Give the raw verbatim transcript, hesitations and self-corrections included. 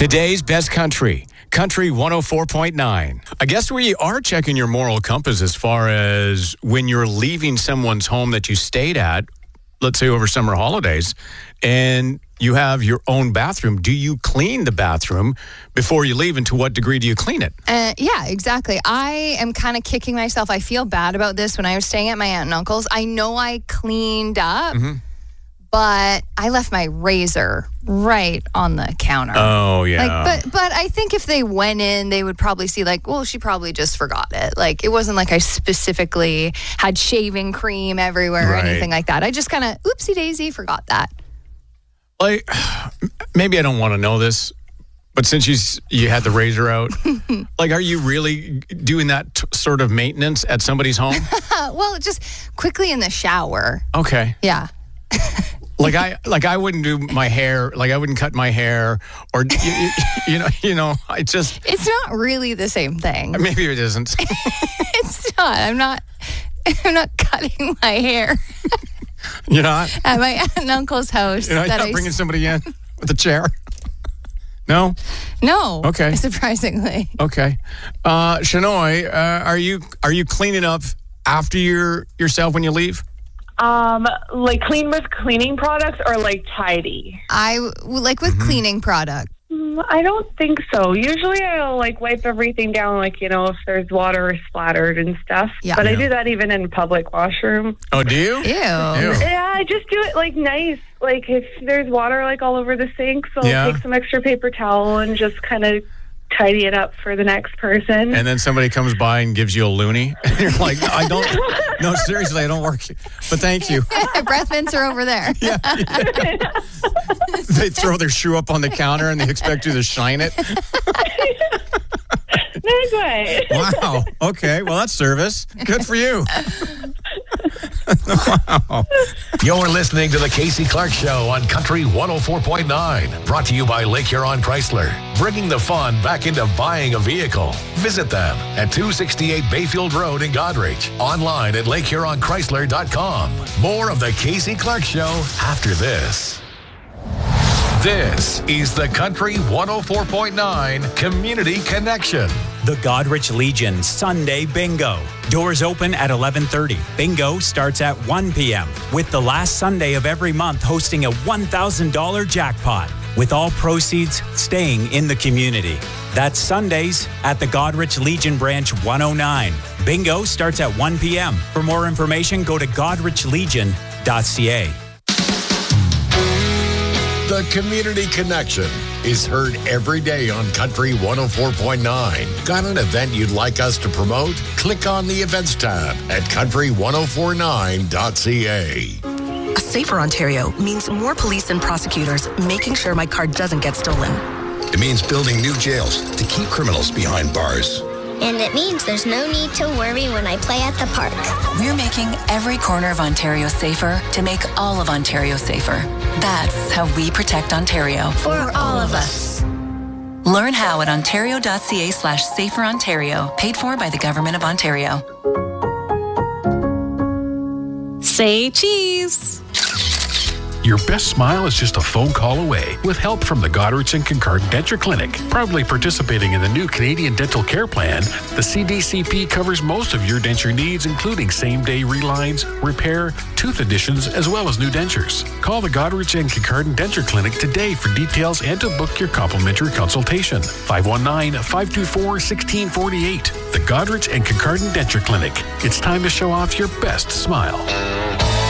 Today's best country, Country one oh four point nine. I guess we are checking your moral compass as far as when you're leaving someone's home that you stayed at, let's say over summer holidays, and you have your own bathroom. Do you clean the bathroom before you leave, and to what degree do you clean it? Uh, yeah, exactly. I am kind of kicking myself. I feel bad about this. When I was staying at my aunt and uncle's, I know I cleaned up, mm-hmm. but I left my razor right on the counter. Oh, yeah. Like, but but I think if they went in, they would probably see, like, well, she probably just forgot it. Like, it wasn't like I specifically had shaving cream everywhere Right. or anything like that. I just kind of, oopsie daisy, forgot that. Like, maybe I don't want to know this, but since you you had the razor out, like, are you really doing that t- sort of maintenance at somebody's home? Uh, well, just quickly in the shower. Okay. Yeah. Like I like I wouldn't do my hair, like I wouldn't cut my hair, or you, you know, you know, I just. It's not really the same thing. Maybe it isn't. It's not. I'm not. I'm not cutting my hair. You're not? At my aunt and uncle's house. You're not, you're not I bringing somebody in with a chair? No? No. Okay. Surprisingly. Okay. Uh, Shanoy, uh, are you are you cleaning up after your yourself when you leave? Um, like clean with cleaning products or like tidy? I like with mm-hmm. cleaning products. Mm, I don't think so. Usually I'll like wipe everything down, like, you know, if there's water splattered and stuff. Yeah. But yeah. I do that even in public washroom. Oh, do you? Ew. Ew. Yeah, I just do it like nice. Like if there's water like all over the sink, so Yeah. I'll take some extra paper towel and just kind of tidy it up for the next person. And then somebody comes by and gives you a loony. And you're like, I don't, no, seriously, I don't work. But thank you. Breath mints are over there. Yeah, yeah. They throw their shoe up on the counter and they expect you to shine it. That's right. Wow. Okay. Well, that's service. Good for you. Wow. You're listening to the Casey Clark Show on Country one oh four point nine. Brought to you by Lake Huron Chrysler. Bringing the fun back into buying a vehicle. Visit them at two sixty-eight Bayfield Road in Goderich. Online at lake huron chrysler dot com. More of the Casey Clark Show after this. This is the Country one oh four point nine Community Connection. The Goderich Legion Sunday Bingo. Doors open at eleven thirty. Bingo starts at one p.m. with the last Sunday of every month hosting a one thousand dollars jackpot, with all proceeds staying in the community. That's Sundays at the Goderich Legion Branch one oh nine. Bingo starts at one p.m. For more information, go to goderich legion dot c a. The Community Connection is heard every day on Country one oh four point nine. Got an event you'd like us to promote? Click on the Events tab at country ten forty-nine dot c a. A safer Ontario means more police and prosecutors making sure my car doesn't get stolen. It means building new jails to keep criminals behind bars. And it means there's no need to worry when I play at the park. We're making every corner of Ontario safer to make all of Ontario safer. That's how we protect Ontario. For all of us. Learn how at ontario.ca slash safer Ontario. Paid for by the Government of Ontario. Say cheese. Your best smile is just a phone call away with help from the Goderich and Kincardine Denture Clinic. Proudly participating in the new Canadian Dental Care Plan, the C D C P covers most of your denture needs, including same-day relines, repair, tooth additions, as well as new dentures. Call the Goderich and Kincardine Denture Clinic today for details and to book your complimentary consultation. five one nine, five two four, one six four eight. The Goderich and Kincardine Denture Clinic. It's time to show off your best smile.